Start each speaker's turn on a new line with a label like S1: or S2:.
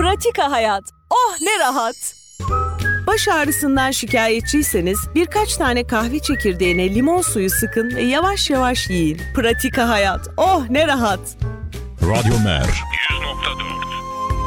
S1: Pratika Hayat. Oh ne rahat.
S2: Baş ağrısından şikayetçiyseniz birkaç tane kahve çekirdeğine limon suyu sıkın ve yavaş yavaş yiyin. Pratika Hayat. Oh ne rahat.
S3: Radyo Mer 100.4